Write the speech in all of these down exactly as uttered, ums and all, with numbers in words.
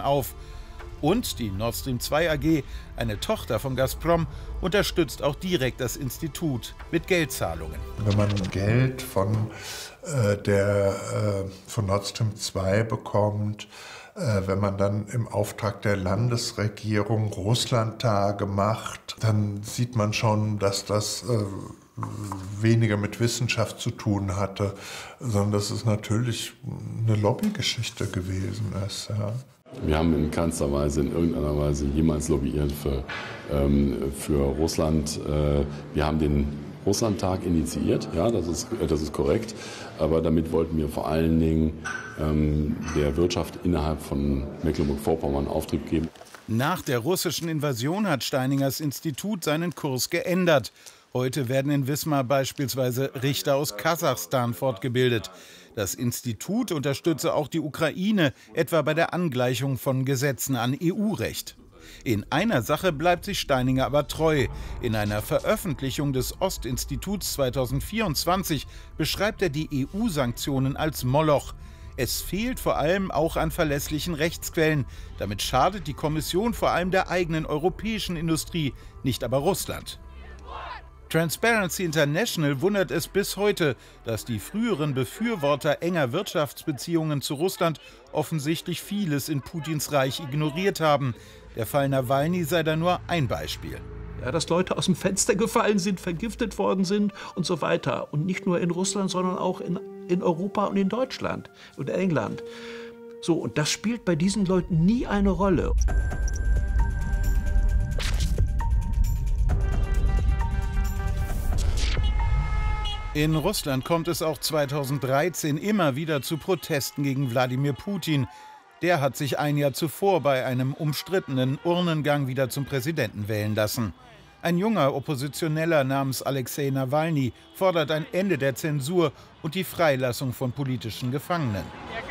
auf. Und die Nord Stream zwei A G, eine Tochter von Gazprom, unterstützt auch direkt das Institut mit Geldzahlungen. Wenn man Geld von, äh, der, äh, von Nord Stream zwei bekommt, äh, wenn man dann im Auftrag der Landesregierung Russlandtage macht, dann sieht man schon, dass das äh, weniger mit Wissenschaft zu tun hatte, sondern dass es natürlich eine Lobbygeschichte gewesen ist. Ja. Wir haben in keinster Weise, in irgendeiner Weise jemals lobbyiert für, ähm, für Russland. Äh, wir haben den Russlandtag initiiert, ja, das ist, das ist korrekt. Aber damit wollten wir vor allen Dingen ähm, der Wirtschaft innerhalb von Mecklenburg-Vorpommern Auftrieb geben. Nach der russischen Invasion hat Steiningers Institut seinen Kurs geändert. Heute werden in Wismar beispielsweise Richter aus Kasachstan fortgebildet. Das Institut unterstütze auch die Ukraine, etwa bei der Angleichung von Gesetzen an E U-Recht. In einer Sache bleibt sich Steininger aber treu. In einer Veröffentlichung des Ostinstituts zweitausendvierundzwanzig beschreibt er die E U-Sanktionen als Moloch. Es fehlt vor allem auch an verlässlichen Rechtsquellen. Damit schadet die Kommission vor allem der eigenen europäischen Industrie, nicht aber Russland. Transparency International wundert es bis heute, dass die früheren Befürworter enger Wirtschaftsbeziehungen zu Russland offensichtlich vieles in Putins Reich ignoriert haben. Der Fall Nawalny sei da nur ein Beispiel. Ja, dass Leute aus dem Fenster gefallen sind, vergiftet worden sind und so weiter. Und nicht nur in Russland, sondern auch in, in Europa und in Deutschland und England. So, und das spielt bei diesen Leuten nie eine Rolle. In Russland kommt es auch zweitausenddreizehn immer wieder zu Protesten gegen Wladimir Putin. Der hat sich ein Jahr zuvor bei einem umstrittenen Urnengang wieder zum Präsidenten wählen lassen. Ein junger Oppositioneller namens Alexei Nawalny fordert ein Ende der Zensur und die Freilassung von politischen Gefangenen.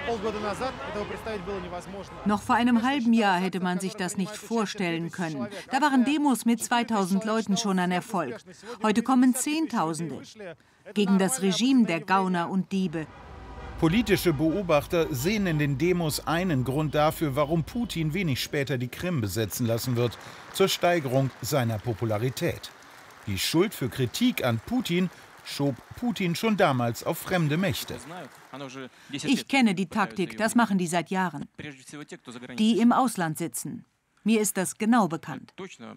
Noch vor einem halben Jahr hätte man sich das nicht vorstellen können. Da waren Demos mit zweitausend Leuten schon ein Erfolg. Heute kommen Zehntausende gegen das Regime der Gauner und Diebe. Politische Beobachter sehen in den Demos einen Grund dafür, warum Putin wenig später die Krim besetzen lassen wird, zur Steigerung seiner Popularität. Die Schuld für Kritik an Putin schob Putin schon damals auf fremde Mächte. Ich kenne die Taktik, das machen die seit Jahren. Die im Ausland sitzen. Mir ist das genau bekannt.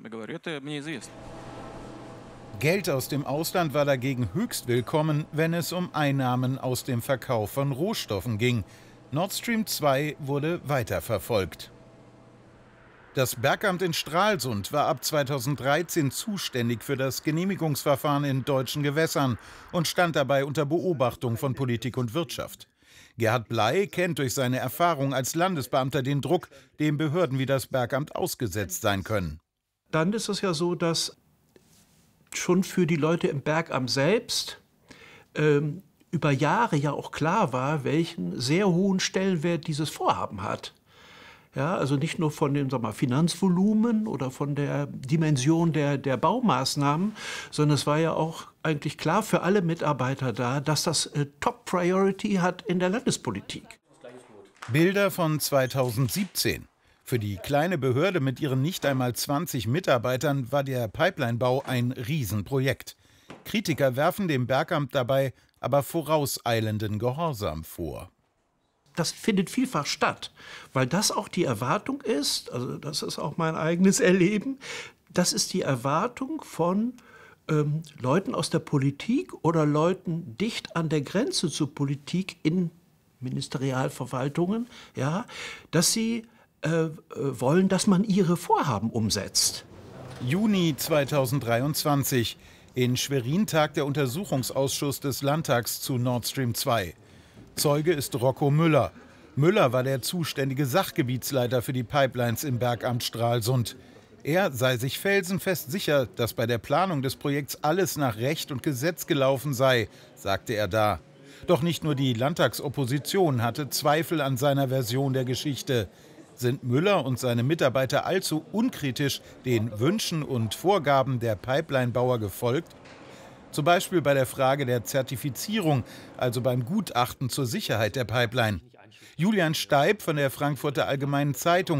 Geld aus dem Ausland war dagegen höchst willkommen, wenn es um Einnahmen aus dem Verkauf von Rohstoffen ging. Nord Stream zwei wurde weiterverfolgt. Das Bergamt in Stralsund war ab zweitausenddreizehn zuständig für das Genehmigungsverfahren in deutschen Gewässern und stand dabei unter Beobachtung von Politik und Wirtschaft. Gerhard Bley kennt durch seine Erfahrung als Landesbeamter den Druck, dem Behörden wie das Bergamt ausgesetzt sein können. Dann ist es ja so, dass schon für die Leute im Bergamt selbst ähm, über Jahre ja auch klar war, welchen sehr hohen Stellenwert dieses Vorhaben hat. Ja, also nicht nur von dem, sag mal, Finanzvolumen oder von der Dimension der, der Baumaßnahmen, sondern es war ja auch eigentlich klar für alle Mitarbeiter da, dass das äh, Top Priority hat in der Landespolitik. Bilder von zweitausendsiebzehn. Für die kleine Behörde mit ihren nicht einmal zwanzig Mitarbeitern war der Pipelinebau ein Riesenprojekt. Kritiker werfen dem Bergamt dabei aber vorauseilenden Gehorsam vor. Das findet vielfach statt, weil das auch die Erwartung ist, also das ist auch mein eigenes Erleben, das ist die Erwartung von ähm, Leuten aus der Politik oder Leuten dicht an der Grenze zur Politik in Ministerialverwaltungen, ja, dass sie Äh, wollen, dass man ihre Vorhaben umsetzt. Juni zweitausenddreiundzwanzig. In Schwerin tagt der Untersuchungsausschuss des Landtags zu Nord Stream zwei. Zeuge ist Rocco Müller. Müller war der zuständige Sachgebietsleiter für die Pipelines im Bergamt Stralsund. Er sei sich felsenfest sicher, dass bei der Planung des Projekts alles nach Recht und Gesetz gelaufen sei, sagte er da. Doch nicht nur die Landtagsopposition hatte Zweifel an seiner Version der Geschichte. Sind Müller und seine Mitarbeiter allzu unkritisch den Wünschen und Vorgaben der Pipelinebauer gefolgt? Zum Beispiel bei der Frage der Zertifizierung, also beim Gutachten zur Sicherheit der Pipeline. Julian Steib von der Frankfurter Allgemeinen Zeitung